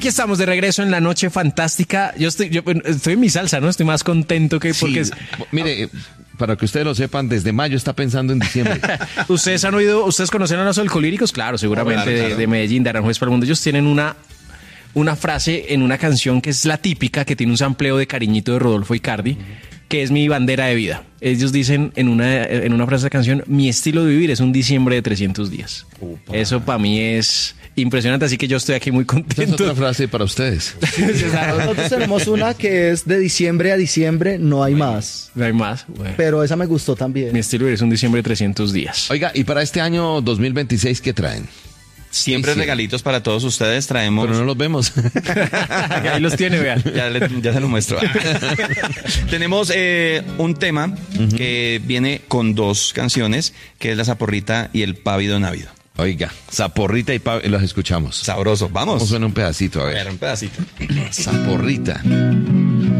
Aquí estamos de regreso en la noche fantástica. Yo estoy en mi salsa, ¿no? Estoy más contento que porque... Sí. Mire, para que ustedes lo sepan, desde mayo está pensando en diciembre. ¿Ustedes conocen a los Alcolíricos? Claro, seguramente, Claro. de Medellín, de Aranjuez para el mundo. Ellos tienen una frase en una canción que es la típica, que tiene un sampleo de Cariñito de Rodolfo Icardi, que es mi bandera de vida. Ellos dicen en una frase de la canción: mi estilo de vivir es un diciembre de 300 días. Upa. Eso para mí es impresionante, así que yo estoy aquí muy contento. Esa es otra frase para ustedes. Nosotros tenemos una que es de diciembre a diciembre, no hay más. No hay más. Bueno. Pero esa me gustó también. Mi estilo de vivir es un diciembre de 300 días. Oiga, y para este año 2026, ¿qué traen? Siempre regalitos para todos ustedes traemos. Pero no los vemos. Ahí los tiene, vean. Ya se los muestro. Tenemos un tema que viene con 2 canciones, que es La Zaporrita y El Pávido Návido. Oiga, Zaporrita y los escuchamos. Sabroso, vamos. Vamos a ver un pedacito, a ver. Un pedacito. Zaporrita.